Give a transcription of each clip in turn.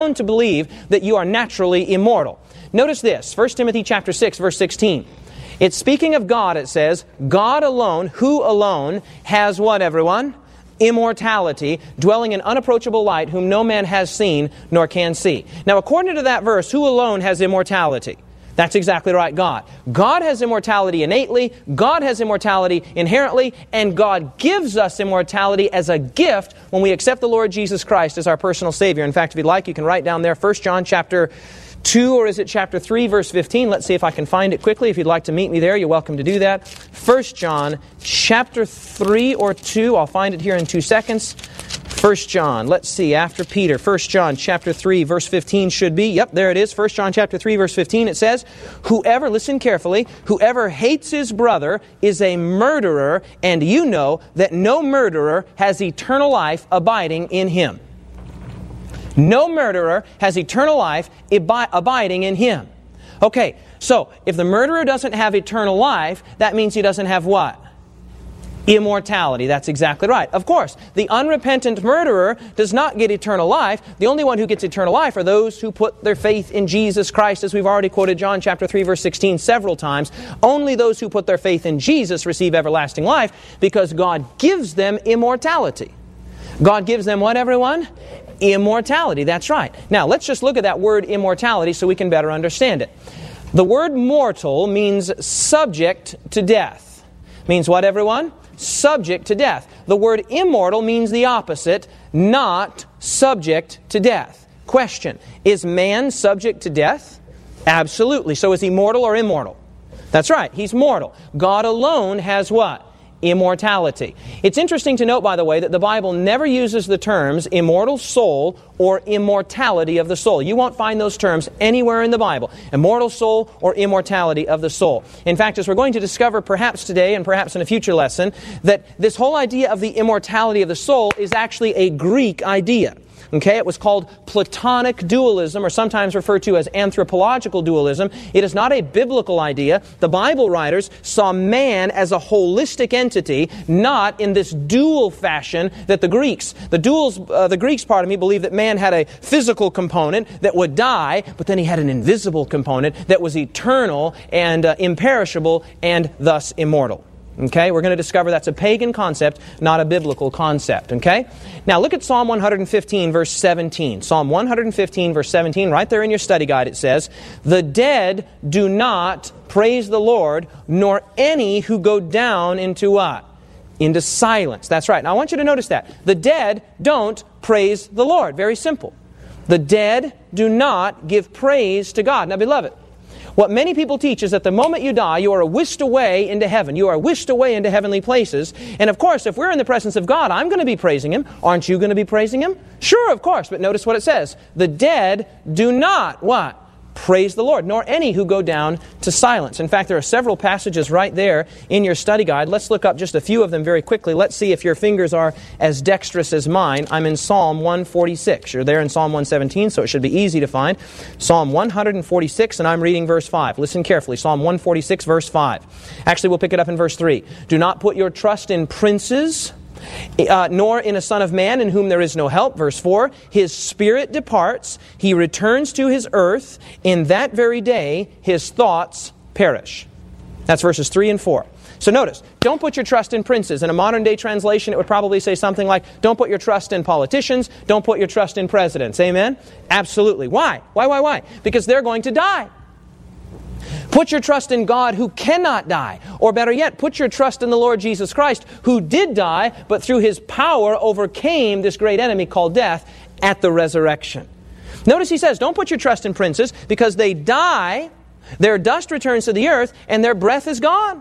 to believe that you are naturally immortal. Notice this, 1 Timothy chapter 6, verse 16. It's speaking of God, it says, God alone, who alone has what, everyone? Immortality, dwelling in unapproachable light, whom no man has seen nor can see. Now, according to that verse, who alone has immortality? That's exactly right, God. God has immortality innately, God has immortality inherently, and God gives us immortality as a gift when we accept the Lord Jesus Christ as our personal Savior. In fact, if you'd like, you can write down there 1 John chapter 2, or is it chapter 3, verse 15? Let's see if I can find it quickly. If you'd like to meet me there, you're welcome to do that. 1 John chapter 3 or 2, I'll find it here in 2 seconds. 1 John, let's see, after Peter, 1 John chapter 3, verse 15 should be. Yep, there it is. 1 John chapter 3, verse 15, it says, whoever, listen carefully, whoever hates his brother is a murderer, and you know that no murderer has eternal life abiding in him. No murderer has eternal life abiding in him. Okay, so if the murderer doesn't have eternal life, that means he doesn't have what? Immortality. That's exactly right. Of course, the unrepentant murderer does not get eternal life. The only one who gets eternal life are those who put their faith in Jesus Christ, as we've already quoted John chapter 3, verse 16 several times. Only those who put their faith in Jesus receive everlasting life because God gives them immortality. God gives them what, everyone? Immortality. That's right. Now, let's just look at that word immortality so we can better understand it. The word mortal means subject to death. Means what, everyone? Subject to death. The word immortal means the opposite, not subject to death. Question, is man subject to death? Absolutely. So is he mortal or immortal? That's right, he's mortal. God alone has what? Immortality. It's interesting to note, by the way, that the Bible never uses the terms immortal soul or immortality of the soul. You won't find those terms anywhere in the Bible. Immortal soul or immortality of the soul. In fact, as we're going to discover perhaps today and perhaps in a future lesson, that this whole idea of the immortality of the soul is actually a Greek idea. Okay, it was called Platonic dualism, or sometimes referred to as anthropological dualism. It is not a biblical idea. The Bible writers saw man as a holistic entity, not in this dual fashion that the Greeks. The Greeks, believed that man had a physical component that would die, but then he had an invisible component that was eternal and imperishable and thus immortal. Okay, we're going to discover that's a pagan concept, not a biblical concept. Okay? Now look at Psalm 115, verse 17. Psalm 115, verse 17, right there in your study guide it says, the dead do not praise the Lord, nor any who go down into what? Into silence. That's right. Now I want you to notice that. The dead don't praise the Lord. Very simple. The dead do not give praise to God. Now beloved, what many people teach is that the moment you die, you are whisked away into heaven. You are whisked away into heavenly places. And of course, if we're in the presence of God, I'm going to be praising Him. Aren't you going to be praising Him? Sure, of course. But notice what it says. The dead do not, what? Praise the Lord, nor any who go down to silence. In fact, there are several passages right there in your study guide. Let's look up just a few of them very quickly. Let's see if your fingers are as dexterous as mine. I'm in Psalm 146. You're there in Psalm 117, so it should be easy to find. Psalm 146, and I'm reading verse 5. Listen carefully. Psalm 146, verse 5. Actually, we'll pick it up in verse 3. Do not put your trust in princes, nor in a son of man in whom there is no help. Verse 4, his spirit departs, he returns to his earth, in that very day his thoughts perish. That's verses 3 and 4. So notice, don't put your trust in princes. In a modern day translation, it would probably say something like, don't put your trust in politicians, don't put your trust in presidents. Amen? Absolutely. Why? Why? Because they're going to die. Put your trust in God who cannot die. Or better yet, put your trust in the Lord Jesus Christ who did die, but through His power overcame this great enemy called death at the resurrection. Notice he says, don't put your trust in princes because they die, their dust returns to the earth, and their breath is gone.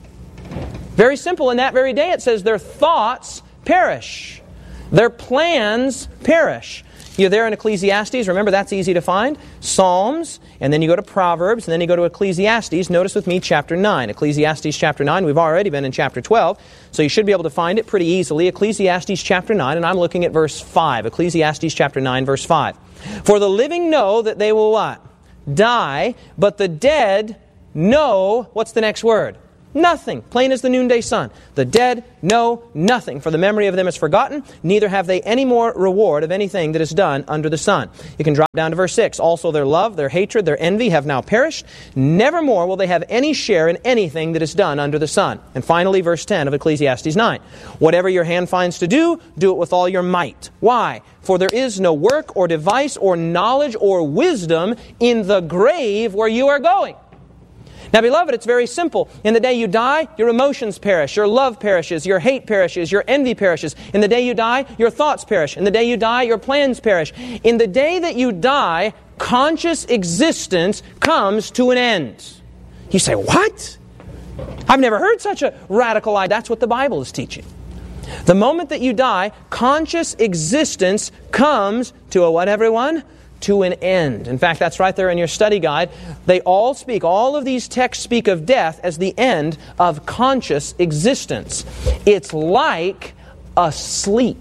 Very simple. In that very day it says their thoughts perish. Their plans perish. You're there in Ecclesiastes. Remember, that's easy to find. Psalms, and then you go to Proverbs, and then you go to Ecclesiastes. Notice with me chapter 9. Ecclesiastes chapter 9. We've already been in chapter 12, so you should be able to find it pretty easily. Ecclesiastes chapter 9, and I'm looking at verse 5. Ecclesiastes chapter 9, verse 5. For the living know that they will what? Die, but the dead know, what's the next word? nothing. Plain as the noonday sun. The dead know nothing, for the memory of them is forgotten, neither have they any more reward of anything that is done under the sun. You can drop down to verse 6. Also their love, their hatred, their envy have now perished. Nevermore will they have any share in anything that is done under the sun. And finally, verse 10 of Ecclesiastes 9. Whatever your hand finds to do, do it with all your might. Why? For there is no work or device or knowledge or wisdom in the grave where you are going. Now, beloved, it's very simple. In the day you die, your emotions perish, your love perishes, your hate perishes, your envy perishes. In the day you die, your thoughts perish. In the day you die, your plans perish. In the day that you die, conscious existence comes to an end. You say, what? I've never heard such a radical idea. That's what the Bible is teaching. The moment that you die, conscious existence comes to a what, everyone? To an end. In fact, that's right there in your study guide. They all of these texts speak of death as the end of conscious existence. It's like a sleep.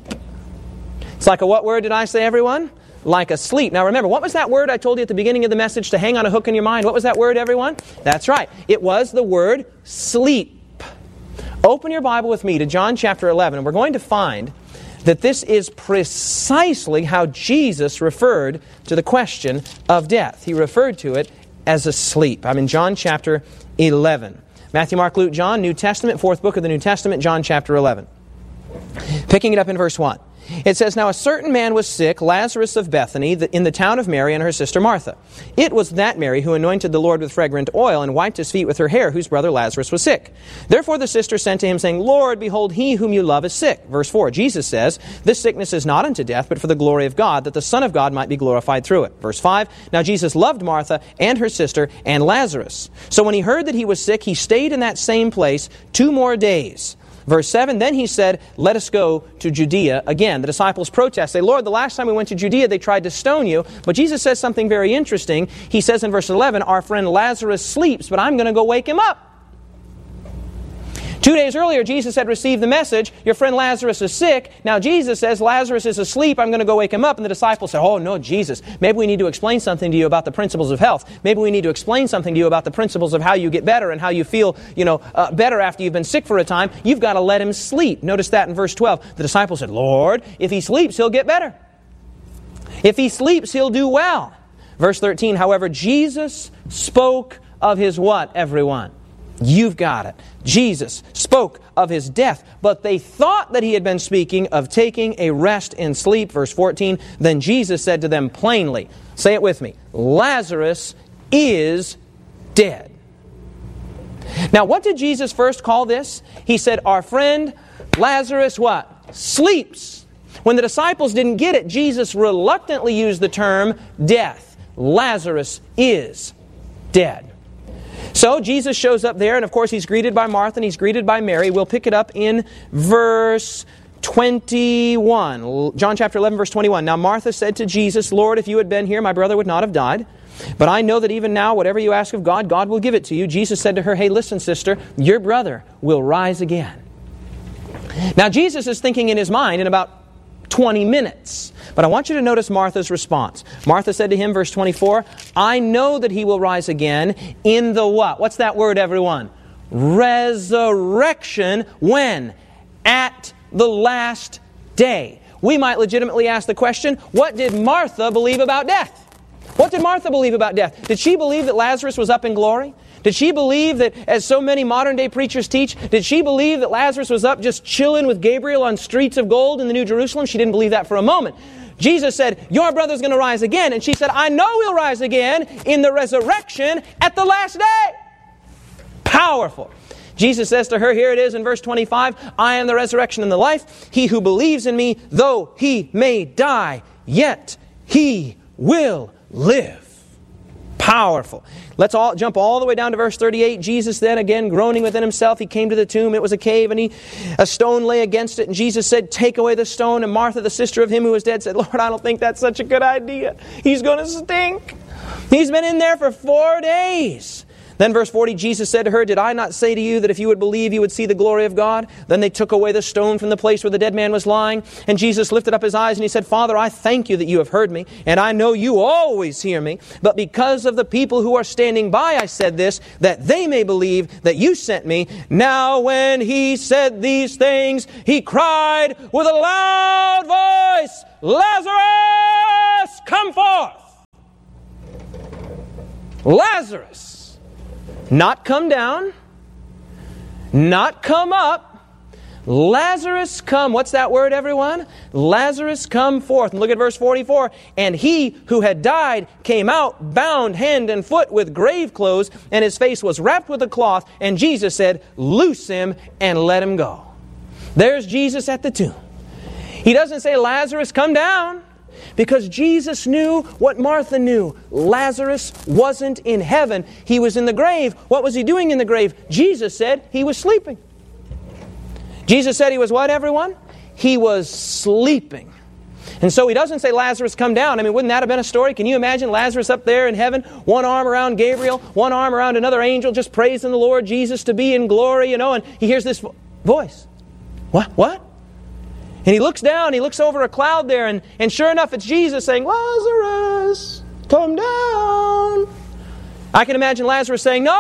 It's like a what word did I say, everyone? Like a sleep. Now remember, what was that word I told you at the beginning of the message to hang on a hook in your mind? What was that word, everyone? That's right. It was the word sleep. Open your Bible with me to John chapter 11, and we're going to find that this is precisely how Jesus referred to the question of death. He referred to it as a sleep. I'm in John chapter 11. Matthew, Mark, Luke, John, New Testament, fourth book of the New Testament, John chapter 11. Picking it up in verse 1. It says, Now a certain man was sick, Lazarus of Bethany, in the town of Mary and her sister Martha. It was that Mary who anointed the Lord with fragrant oil and wiped his feet with her hair, whose brother Lazarus was sick. Therefore the sister sent to him, saying, Lord, behold, he whom you love is sick. Verse 4, Jesus says, This sickness is not unto death, but for the glory of God, that the Son of God might be glorified through it. Verse 5, Now Jesus loved Martha and her sister and Lazarus. So when he heard that he was sick, he stayed in that same place 2 more days. Verse 7, Then he said, Let us go to Judea again. The disciples protest. Say, Lord, the last time we went to Judea, they tried to stone you. But Jesus says something very interesting. He says in verse 11, Our friend Lazarus sleeps, but I'm going to go wake him up. 2 days earlier, Jesus had received the message, your friend Lazarus is sick. Now Jesus says, Lazarus is asleep, I'm going to go wake him up. And the disciples say, oh no, Jesus, maybe we need to explain something to you about the principles of health. Maybe we need to explain something to you about the principles of how you get better and how you feel, better after you've been sick for a time. You've got to let him sleep. Notice that in verse 12. The disciples said, Lord, if he sleeps, he'll get better. If he sleeps, he'll do well. Verse 13, however, Jesus spoke of his what, everyone? You've got it. Jesus spoke of his death, but they thought that he had been speaking of taking a rest in sleep. Verse 14, Then Jesus said to them plainly, say it with me, Lazarus is dead. Now, what did Jesus first call this? He said, our friend Lazarus what? Sleeps. When the disciples didn't get it, Jesus reluctantly used the term death. Lazarus is dead. So Jesus shows up there, and of course he's greeted by Martha and he's greeted by Mary. We'll pick it up in verse 21. John chapter 11, verse 21. Now Martha said to Jesus, Lord, if you had been here, my brother would not have died. But I know that even now, whatever you ask of God, God will give it to you. Jesus said to her, hey, listen, sister, your brother will rise again. Now Jesus is thinking in his mind in about 20 minutes. But I want you to notice Martha's response. Martha said to him, verse 24, I know that he will rise again in the what? What's that word, everyone? Resurrection. When? At the last day. We might legitimately ask the question, what did Martha believe about death? What did Martha believe about death? Did she believe that Lazarus was up in glory? Did she believe that, as so many modern-day preachers teach, did she believe that Lazarus was up just chilling with Gabriel on streets of gold in the New Jerusalem? She didn't believe that for a moment. Jesus said, your brother's going to rise again. And she said, I know he'll rise again in the resurrection at the last day. Powerful. Jesus says to her, here it is in verse 25, I am the resurrection and the life. He who believes in me, though he may die, yet he will live. Powerful. Let's all jump all the way down to verse 38. Jesus then, again, groaning within himself, he came to the tomb. It was a cave, and a stone lay against it. And Jesus said, take away the stone. And Martha, the sister of him who was dead, said, Lord, I don't think that's such a good idea. He's going to stink. He's been in there for 4 days. Then verse 40, Jesus said to her, "Did I not say to you that if you would believe, you would see the glory of God?" Then they took away the stone from the place where the dead man was lying. And Jesus lifted up His eyes and He said, "Father, I thank you that you have heard me, and I know you always hear me. But because of the people who are standing by, I said this, that they may believe that you sent me." Now when He said these things, He cried with a loud voice, "Lazarus, come forth!" Lazarus. Not come down, not come up. Lazarus come. What's that word, everyone? Lazarus come forth. And look at verse 44. "And he who had died came out, bound hand and foot with grave clothes, and his face was wrapped with a cloth. And Jesus said, 'Loose him and let him go.'" There's Jesus at the tomb. He doesn't say, "Lazarus, come down," because Jesus knew what Martha knew. Lazarus wasn't in heaven. He was in the grave. What was he doing in the grave? Jesus said he was sleeping. Jesus said he was what, everyone? He was sleeping. And so He doesn't say, "Lazarus, come down." I mean, wouldn't that have been a story? Can you imagine Lazarus up there in heaven, one arm around Gabriel, one arm around another angel, just praising the Lord Jesus to be in glory, and he hears this voice. What? And he looks down, he looks over a cloud there, and sure enough, it's Jesus saying, "Lazarus, come down." I can imagine Lazarus saying, No.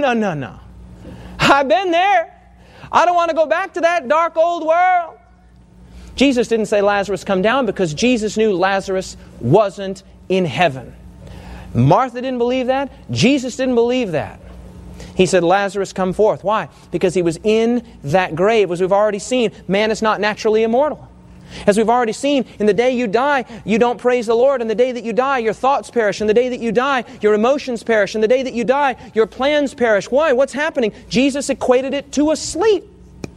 I've been there. I don't want to go back to that dark old world. Jesus didn't say, "Lazarus, come down," because Jesus knew Lazarus wasn't in heaven. Martha didn't believe that. Jesus didn't believe that. He said, "Lazarus, come forth." Why? Because he was in that grave. As we've already seen, man is not naturally immortal. As we've already seen, in the day you die, you don't praise the Lord. And the day that you die, your thoughts perish. And the day that you die, your emotions perish. And the day that you die, your plans perish. Why? What's happening? Jesus equated it to a sleep.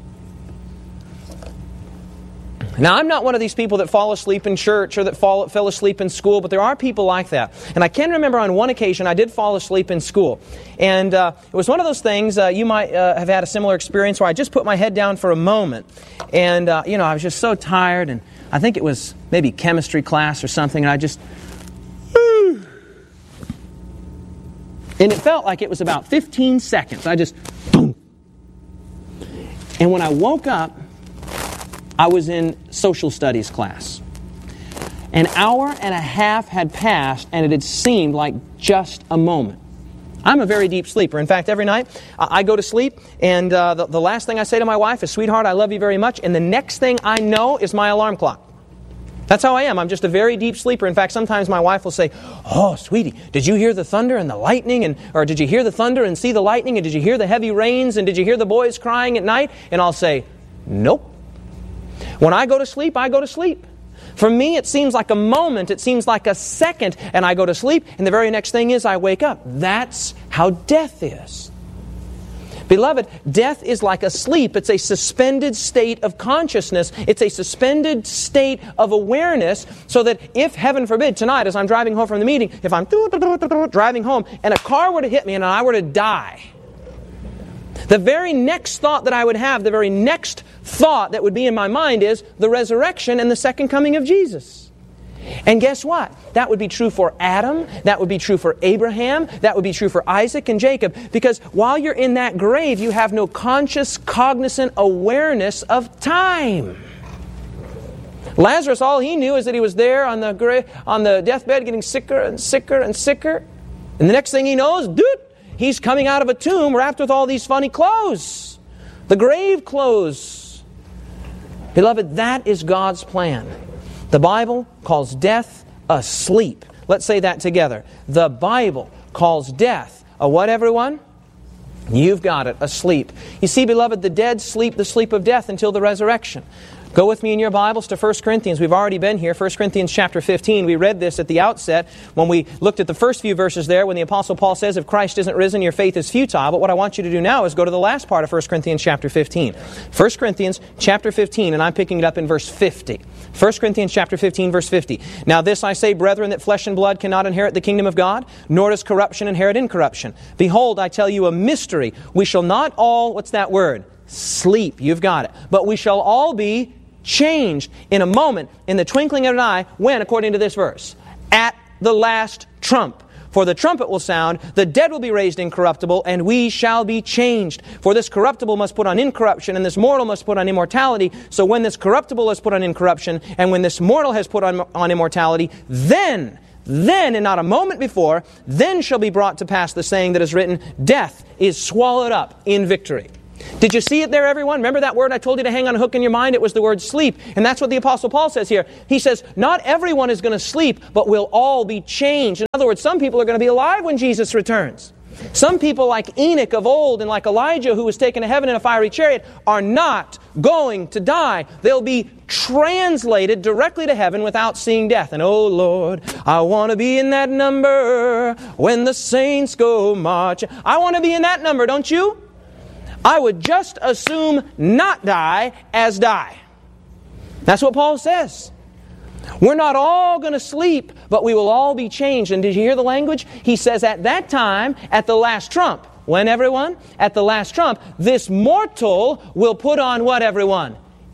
Now, I'm not one of these people that fall asleep in church or that fell asleep in school, but there are people like that. And I can remember on one occasion I did fall asleep in school. And it was one of those things, you might have had a similar experience, where I just put my head down for a moment. And, I was just so tired, and I think it was maybe chemistry class or something, and I just... And it felt like it was about 15 seconds. I just... Boom. And when I woke up, I was in social studies class. An hour and a half had passed, and it had seemed like just a moment. I'm a very deep sleeper. In fact, every night I go to sleep, and the last thing I say to my wife is, "Sweetheart, I love you very much." And the next thing I know is my alarm clock. That's how I am. I'm just a very deep sleeper. In fact, sometimes my wife will say, "Oh, sweetie, did you hear the thunder and the lightning? Or did you hear the thunder and see the lightning? And did you hear the heavy rains? And did you hear the boys crying at night?" And I'll say, "Nope." When I go to sleep, I go to sleep. For me, it seems like a moment, it seems like a second, and I go to sleep, and the very next thing is I wake up. That's how death is. Beloved, death is like a sleep. It's a suspended state of consciousness. It's a suspended state of awareness, so that if, heaven forbid, tonight as I'm driving home from the meeting, if I'm driving home and a car were to hit me and I were to die, the very next thought that I would have, the very next thought that would be in my mind is the resurrection and the second coming of Jesus. And guess what? That would be true for Adam. That would be true for Abraham. That would be true for Isaac and Jacob. Because while you're in that grave, you have no conscious, cognizant awareness of time. Lazarus, all he knew is that he was there on the deathbed getting sicker and sicker and sicker. And the next thing he knows, he's coming out of a tomb wrapped with all these funny clothes. The grave clothes. Beloved, that is God's plan. The Bible calls death a sleep. Let's say that together. The Bible calls death a what, everyone? You've got it, a sleep. You see, beloved, the dead sleep the sleep of death until the resurrection. Go with me in your Bibles to 1 Corinthians. We've already been here. 1 Corinthians chapter 15. We read this at the outset when we looked at the first few verses there when the Apostle Paul says, "If Christ isn't risen, your faith is futile." But what I want you to do now is go to the last part of 1 Corinthians chapter 15. 1 Corinthians chapter 15, and I'm picking it up in verse 50. 1 Corinthians chapter 15, verse 50. "Now this I say, brethren, that flesh and blood cannot inherit the kingdom of God, nor does corruption inherit incorruption. Behold, I tell you a mystery. We shall not all," what's that word? Sleep. You've got it. "But we shall all be changed in a moment, in the twinkling of an eye." When, according to this verse? "At the last trump. For the trumpet will sound, the dead will be raised incorruptible, and we shall be changed. For this corruptible must put on incorruption, and this mortal must put on immortality. So when this corruptible has put on incorruption, and when this mortal has put on immortality, then, and not a moment before, then shall be brought to pass the saying that is written, death is swallowed up in victory. Did you see it there, everyone? Remember that word I told you to hang on a hook in your mind? It was the word sleep. And that's what the Apostle Paul says here. He says, not everyone is going to sleep, but we'll all be changed. In other words, some people are going to be alive when Jesus returns. Some people like Enoch of old and like Elijah, who was taken to heaven in a fiery chariot, are not going to die. They'll be translated directly to heaven without seeing death. And oh Lord, I want to be in that number when the saints go marching. I want to be in that number, don't you? I would just assume not die as die. That's what Paul says. We're not all going to sleep, but we will all be changed. And did you hear the language? He says at that time, at the last trump. When, everyone? At the last trump, this mortal will put on what, everyone?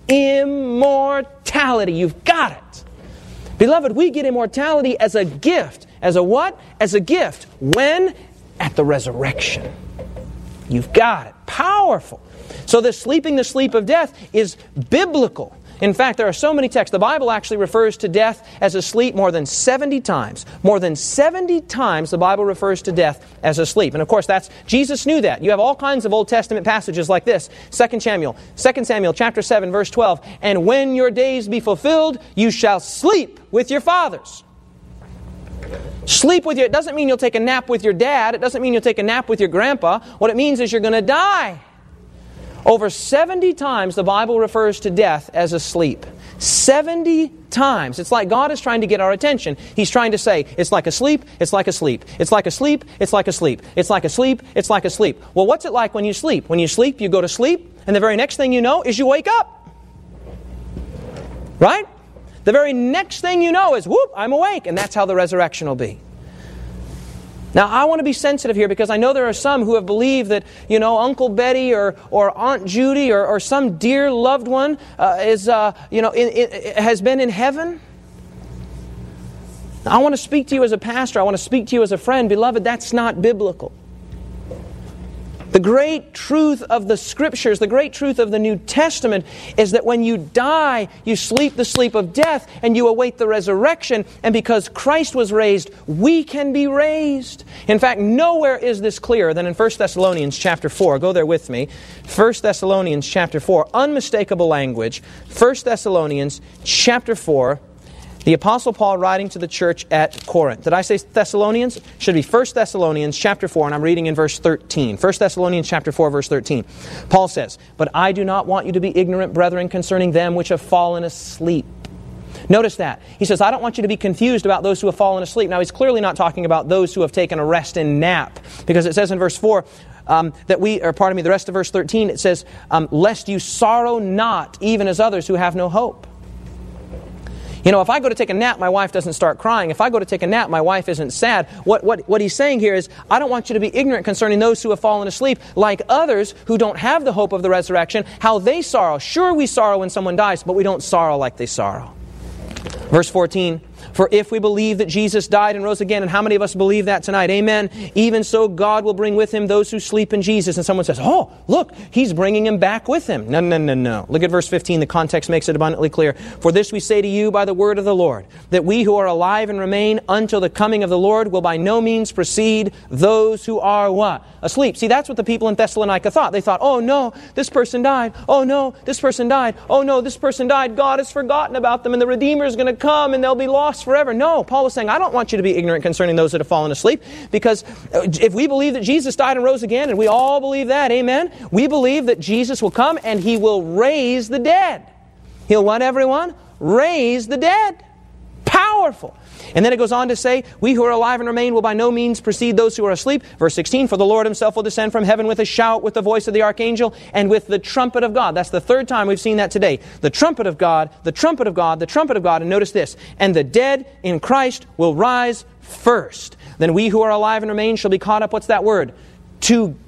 Immortality. You've got it. Beloved, we get immortality as a gift. As a what? As a gift. When? At the resurrection. You've got it. Powerful. So this sleeping the sleep of death is biblical. In fact, there are so many texts. The Bible actually refers to death as a sleep more than 70 times. More than 70 times the Bible refers to death as a sleep. And of course, Jesus knew that. You have all kinds of Old Testament passages like this. 2 Samuel chapter 7, verse 12. And when your days be fulfilled, you shall sleep with your fathers. Sleep with it doesn't mean you'll take a nap with your dad. It doesn't mean you'll take a nap with your grandpa. What it means is you're going to die. Over 70 times the Bible refers to death as a sleep. 70 times. It's like God is trying to get our attention. He's trying to say, it's like a sleep, it's like a sleep. It's like a sleep, it's like a sleep. It's like a sleep, it's like a sleep. Well, what's it like when you sleep? When you sleep, you go to sleep, and the very next thing you know is you wake up. Right? The very next thing you know is, whoop, I'm awake. And that's how the resurrection will be. Now, I want to be sensitive here because I know there are some who have believed that, Uncle Betty or Aunt Judy or some dear loved one has been in heaven. Now, I want to speak to you as a pastor. I want to speak to you as a friend. Beloved, that's not biblical. The great truth of the Scriptures, the great truth of the New Testament is that when you die, you sleep the sleep of death and you await the resurrection. And because Christ was raised, we can be raised. In fact, nowhere is this clearer than in 1 Thessalonians chapter 4. Go there with me. 1 Thessalonians chapter 4. Unmistakable language. 1 Thessalonians chapter 4. The Apostle Paul writing to the church at Corinth. Did I say Thessalonians? It should be 1 Thessalonians chapter 4, and I'm reading in verse 13. 1 Thessalonians chapter 4, verse 13. Paul says, "But I do not want you to be ignorant, brethren, concerning them which have fallen asleep." Notice that. He says, I don't want you to be confused about those who have fallen asleep. Now, he's clearly not talking about those who have taken a rest and nap. Because it says in verse 4, the rest of verse 13, it says, lest you sorrow not, even as others who have no hope. If I go to take a nap, my wife doesn't start crying. If I go to take a nap, my wife isn't sad. What he's saying here is, I don't want you to be ignorant concerning those who have fallen asleep, like others who don't have the hope of the resurrection, how they sorrow. Sure, we sorrow when someone dies, but we don't sorrow like they sorrow. Verse 14, for if we believe that Jesus died and rose again, and how many of us believe that tonight? Amen. Even so, God will bring with Him those who sleep in Jesus. And someone says, oh, look, He's bringing him back with Him. No. Look at verse 15. The context makes it abundantly clear. For this we say to you by the word of the Lord, that we who are alive and remain until the coming of the Lord will by no means precede those who are what? Asleep. See, that's what the people in Thessalonica thought. They thought, oh no, this person died. Oh no, this person died. Oh no, this person died. God has forgotten about them and the Redeemer is going to come and they'll be lost forever. No, Paul was saying, I don't want you to be ignorant concerning those that have fallen asleep, because if we believe that Jesus died and rose again, and we all believe that, amen, we believe that Jesus will come and He will raise the dead. He'll what, everyone? Raise the dead. Powerful. And then it goes on to say, we who are alive and remain will by no means precede those who are asleep. Verse 16, for the Lord Himself will descend from heaven with a shout, with the voice of the archangel, and with the trumpet of God. That's the third time we've seen that today. The trumpet of God, the trumpet of God, the trumpet of God. And notice this, and the dead in Christ will rise first. Then we who are alive and remain shall be caught up, what's that word? Together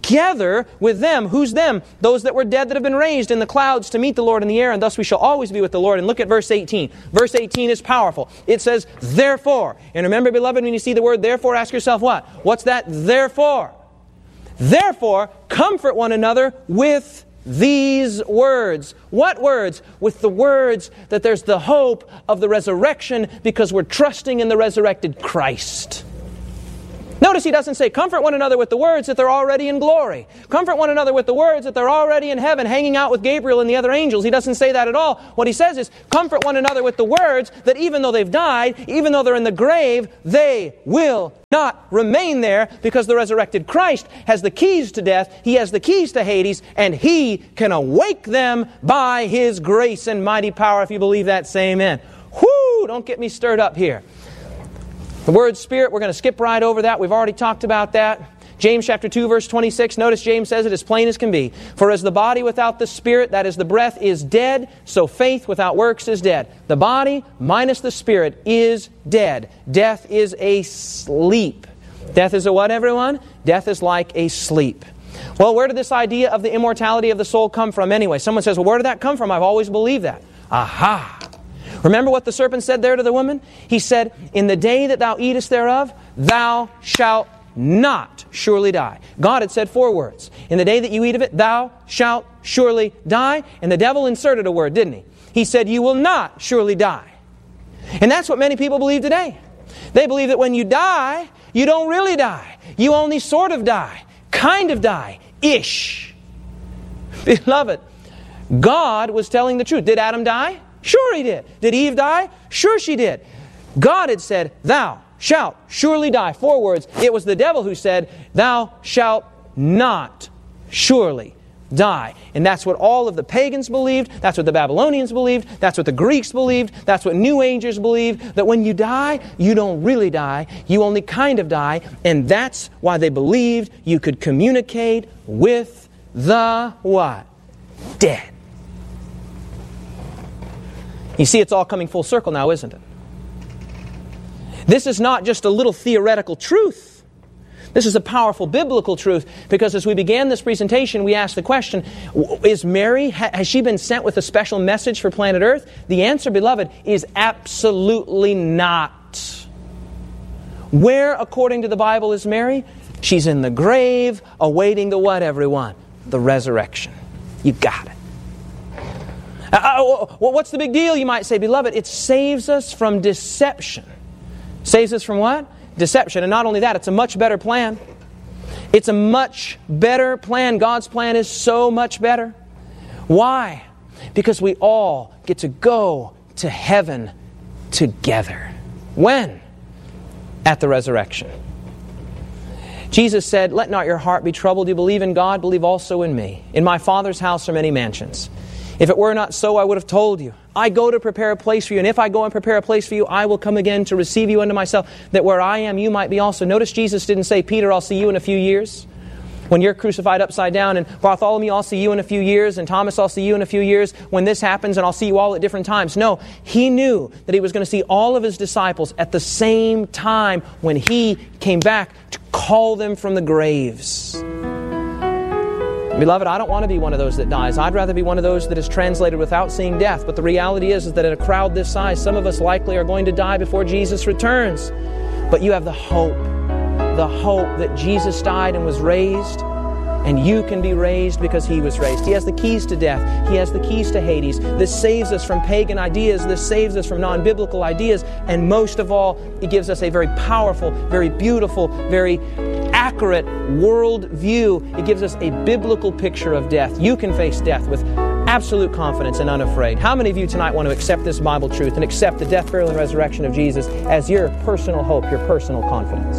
together with them. Who's them? Those that were dead that have been raised in the clouds to meet the Lord in the air, and thus we shall always be with the Lord. And look at verse 18. Verse 18 is powerful. It says, therefore. And remember, beloved, when you see the word therefore, ask yourself what? What's that therefore? Therefore, comfort one another with these words. What words? With the words that there's the hope of the resurrection because we're trusting in the resurrected Christ. Notice he doesn't say, comfort one another with the words that they're already in glory. Comfort one another with the words that they're already in heaven, hanging out with Gabriel and the other angels. He doesn't say that at all. What he says is, comfort one another with the words that even though they've died, even though they're in the grave, they will not remain there because the resurrected Christ has the keys to death. He has the keys to Hades, and He can awake them by His grace and mighty power. If you believe that, say amen. Whoo! Don't get me stirred up here. The word Spirit, we're going to skip right over that. We've already talked about that. James chapter 2, verse 26. Notice James says it as plain as can be. For as the body without the Spirit, that is the breath, is dead, so faith without works is dead. The body minus the Spirit is dead. Death is a sleep. Death is a what, everyone? Death is like a sleep. Well, where did this idea of the immortality of the soul come from anyway? Someone says, well, where did that come from? I've always believed that. Aha! Remember what the serpent said there to the woman? He said, in the day that thou eatest thereof, thou shalt not surely die. God had said 4 words. In the day that you eat of it, thou shalt surely die. And the devil inserted a word, didn't he? He said, you will not surely die. And that's what many people believe today. They believe that when you die, you don't really die. You only sort of die. Kind of die. Ish. Beloved, God was telling the truth. Did Adam die? Sure he did. Did Eve die? Sure she did. God had said, thou shalt surely die. 4 words. It was the devil who said, thou shalt not surely die. And that's what all of the pagans believed. That's what the Babylonians believed. That's what the Greeks believed. That's what New Agers believed. That when you die, you don't really die. You only kind of die. And that's why they believed you could communicate with the what? Dead. You see, it's all coming full circle now, isn't it? This is not just a little theoretical truth. This is a powerful biblical truth, because as we began this presentation, we asked the question, is Mary, has she been sent with a special message for planet Earth? The answer, beloved, is absolutely not. Where, according to the Bible, is Mary? She's in the grave, awaiting the what, everyone? The resurrection. You got it. What's the big deal, you might say? Beloved, it saves us from deception. Saves us from what? Deception. And not only that, it's a much better plan. It's a much better plan. God's plan is so much better. Why? Because we all get to go to heaven together. When? At the resurrection. Jesus said, let not your heart be troubled. You believe in God, believe also in me. In my Father's house are many mansions. If it were not so, I would have told you. I go to prepare a place for you, and if I go and prepare a place for you, I will come again to receive you unto myself, that where I am, you might be also. Notice Jesus didn't say, Peter, I'll see you in a few years. When you're crucified upside down, and Bartholomew, I'll see you in a few years, and Thomas, I'll see you in a few years, when this happens, and I'll see you all at different times. No, He knew that He was going to see all of His disciples at the same time when He came back to call them from the graves. Beloved, I don't want to be one of those that dies. I'd rather be one of those that is translated without seeing death. But the reality is that in a crowd this size, some of us likely are going to die before Jesus returns. But you have the hope that Jesus died and was raised, and you can be raised because He was raised. He has the keys to death. He has the keys to Hades. This saves us from pagan ideas. This saves us from non-biblical ideas. And most of all, it gives us a very powerful, very beautiful, very accurate world view. It gives us a biblical picture of death. You can face death with absolute confidence and unafraid. How many of you tonight want to accept this Bible truth and accept the death, burial, and resurrection of Jesus as your personal hope, your personal confidence?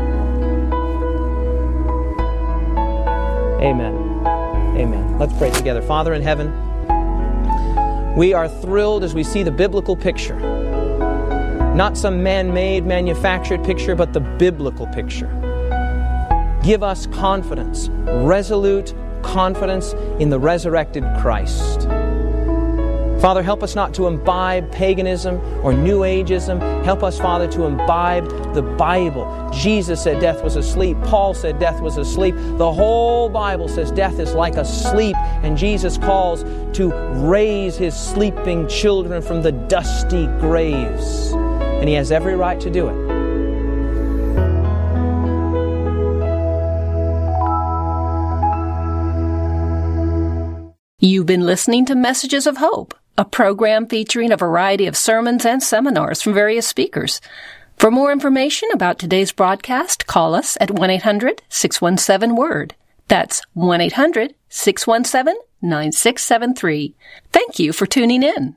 Amen. Amen. Let's pray together. Father in heaven, we are thrilled as we see the biblical picture. Not some man-made, manufactured picture, but the biblical picture. Give us confidence, resolute confidence in the resurrected Christ. Father, help us not to imbibe paganism or New Ageism. Help us, Father, to imbibe the Bible. Jesus said death was asleep. Paul said death was asleep. The whole Bible says death is like asleep, and Jesus calls to raise His sleeping children from the dusty graves. And He has every right to do it. You've been listening to Messages of Hope, a program featuring a variety of sermons and seminars from various speakers. For more information about today's broadcast, call us at 1-800-617-WORD. That's 1-800-617-9673. Thank you for tuning in.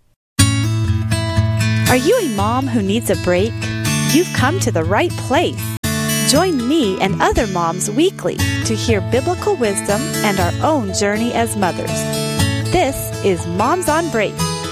Are you a mom who needs a break? You've come to the right place. Join me and other moms weekly to hear biblical wisdom and our own journey as mothers. This is Moms on Break.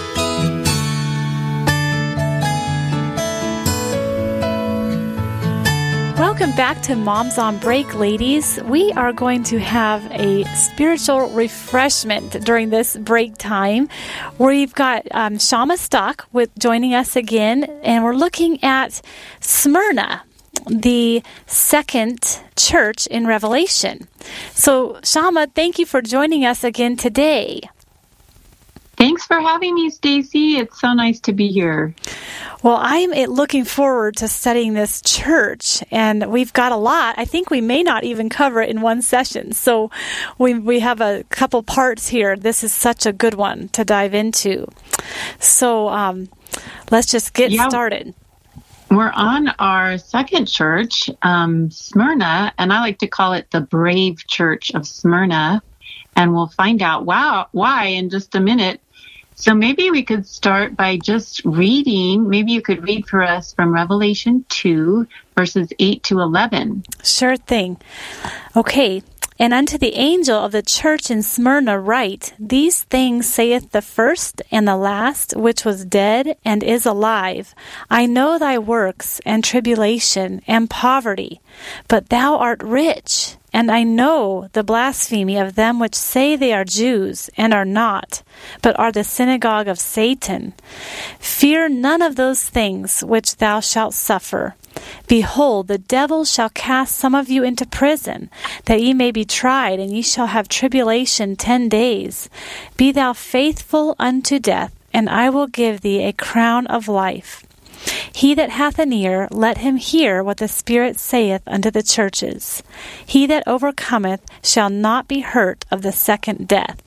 Welcome back to Moms on Break, ladies. We are going to have a spiritual refreshment during this break time. We've got Shama Stock joining us again, and we're looking at Smyrna, the second church in Revelation. So, Shama, thank you for joining us again today. Thanks for having me, Stacy. It's so nice to be here. Well, I'm looking forward to studying this church, and we've got a lot. I think we may not even cover it in one session. So we have a couple parts here. This is such a good one to dive into. So let's just get started. We're on our second church, Smyrna, and I like to call it the Brave Church of Smyrna, and we'll find out why in just a minute. So maybe we could start by just reading. Maybe you could read for us from Revelation 2, verses 8 to 11. Sure thing. Okay. And unto the angel of the church in Smyrna write, These things saith the first and the last, which was dead and is alive. I know thy works, and tribulation, and poverty, but thou art rich. And I know the blasphemy of them which say they are Jews, and are not, but are the synagogue of Satan. Fear none of those things which thou shalt suffer. Behold, the devil shall cast some of you into prison, that ye may be tried, and ye shall have tribulation 10 days. Be thou faithful unto death, and I will give thee a crown of life. He that hath an ear, let him hear what the Spirit saith unto the churches. He that overcometh shall not be hurt of the second death.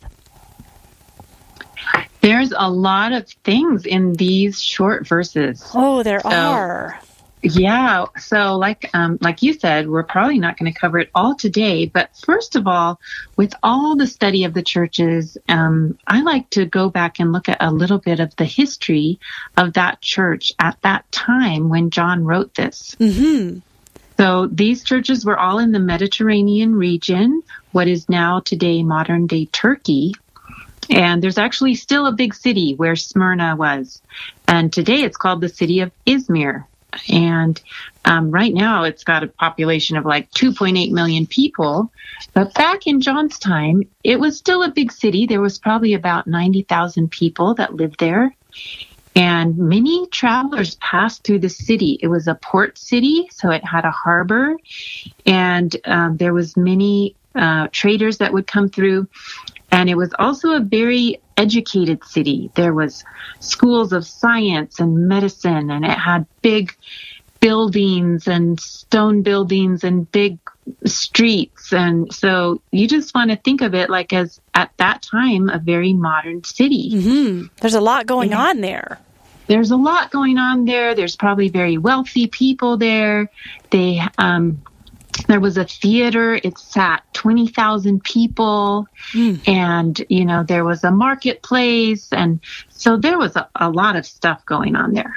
There's a lot of things in these short verses. Oh, there are. Yeah. So like you said, we're probably not going to cover it all today. But first of all, with all the study of the churches, I like to go back and look at a little bit of the history of that church at that time when John wrote this. Mm-hmm. So these churches were all in the Mediterranean region, what is now today modern day Turkey. And there's actually still a big city where Smyrna was. And today it's called the city of Izmir. And right now it's got a population of like 2.8 million people. But back in John's time, it was still a big city. There was probably about 90,000 people that lived there. And many travelers passed through the city. It was a port city, so it had a harbor. And there was many traders that would come through. And it was also a very educated city. There was schools of science and medicine, and it had big buildings and stone buildings and big streets. And so you just want to think of it like as, at that time, a very modern city. Mm-hmm. There's a lot going on there. There's a lot going on there. There's probably very wealthy people there. There was a theater. It sat 20,000 people. And, there was a marketplace. And so there was a lot of stuff going on there.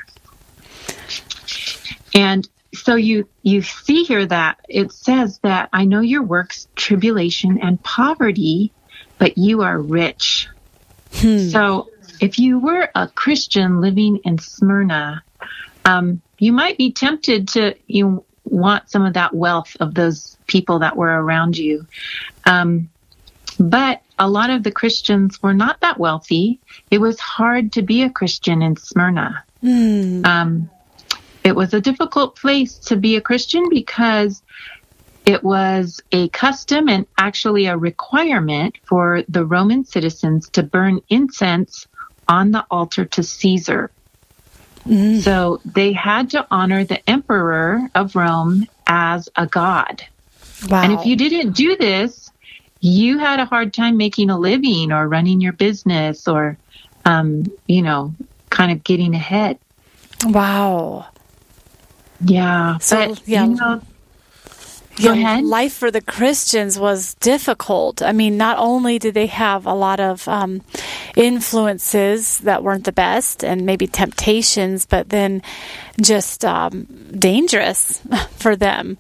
And so you see here that it says that I know your works, tribulation and poverty, but you are rich. So if you were a Christian living in Smyrna, you might be tempted to want some of that wealth of those people that were around you. But a lot of the Christians were not that wealthy. It was hard to be a Christian in Smyrna. It was a difficult place to be a Christian because it was a custom and actually a requirement for the Roman citizens to burn incense on the altar to Caesar. So they had to honor the emperor of Rome as a god. Wow. And if you didn't do this, you had a hard time making a living or running your business or, kind of getting ahead. Wow. Yeah. So, but, Go ahead. Life for the Christians was difficult. I mean, not only did they have a lot of influences that weren't the best and maybe temptations, but then just dangerous for them.